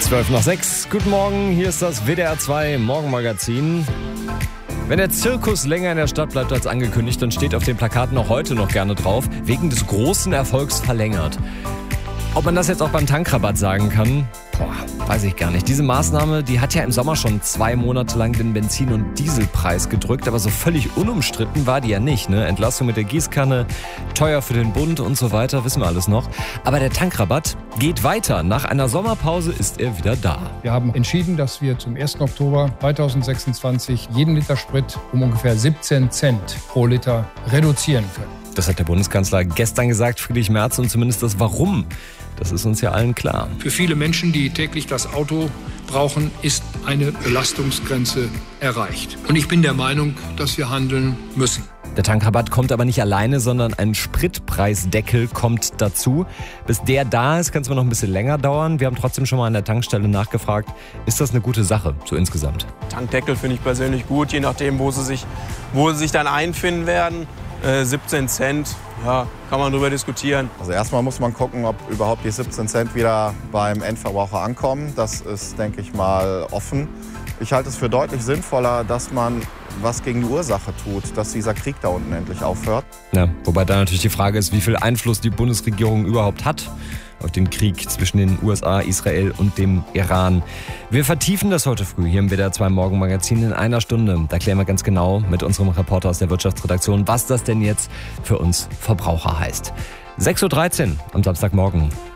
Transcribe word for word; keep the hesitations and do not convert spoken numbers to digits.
zwölf nach sechs. Guten Morgen, hier ist das W D R zwei Morgenmagazin. Wenn der Zirkus länger in der Stadt bleibt als angekündigt, dann steht auf den Plakaten auch heute noch gerne drauf, wegen des großen Erfolgs verlängert. Ob man das jetzt auch beim Tankrabatt sagen kann, boah, weiß ich gar nicht. Diese Maßnahme, die hat ja im Sommer schon zwei Monate lang den Benzin- und Dieselpreis gedrückt, aber so völlig unumstritten war die ja nicht, ne? Entlastung mit der Gießkanne, teuer für den Bund und so weiter, wissen wir alles noch. Aber der Tankrabatt geht weiter. Nach einer Sommerpause ist er wieder da. Wir haben entschieden, dass wir zum ersten Oktober zweitausendsechsundzwanzig jeden Liter Sprit um ungefähr siebzehn Cent pro Liter reduzieren können. Das hat der Bundeskanzler gestern gesagt, Friedrich Merz, und zumindest das Warum, das ist uns ja allen klar. Für viele Menschen, die täglich das Auto brauchen, ist eine Belastungsgrenze erreicht. Und ich bin der Meinung, dass wir handeln müssen. Der Tankrabatt kommt aber nicht alleine, sondern ein Spritpreisdeckel kommt dazu. Bis der da ist, kann es noch ein bisschen länger dauern. Wir haben trotzdem schon mal an der Tankstelle nachgefragt, ist das eine gute Sache, so insgesamt? Tankdeckel finde ich persönlich gut, je nachdem, wo sie sich, wo sie sich dann einfinden werden. Äh, siebzehn Cent, ja, kann man drüber diskutieren. Also erstmal muss man gucken, ob überhaupt die siebzehn Cent wieder beim Endverbraucher ankommen. Das ist, denke ich mal, offen. Ich halte es für deutlich sinnvoller, dass man was gegen die Ursache tut, dass dieser Krieg da unten endlich aufhört. Ja, wobei da natürlich die Frage ist, wie viel Einfluss die Bundesregierung überhaupt hat auf den Krieg zwischen den U S A, Israel und dem Iran. Wir vertiefen das heute früh hier im W D R zwei Morgenmagazin in einer Stunde. Da klären wir ganz genau mit unserem Reporter aus der Wirtschaftsredaktion, was das denn jetzt für uns Verbraucher heißt. sechs Uhr dreizehn am Samstagmorgen.